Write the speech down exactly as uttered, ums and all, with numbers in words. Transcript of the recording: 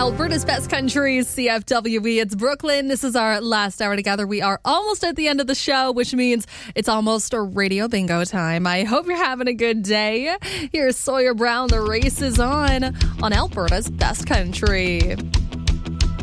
Alberta's Best Country, C F W E. It's Brooklyn. This is our last hour together. We are almost at the end of the show, which means it's almost a radio bingo time. I hope you're having a good day. Here's Sawyer Brown. The race is on on Alberta's Best Country.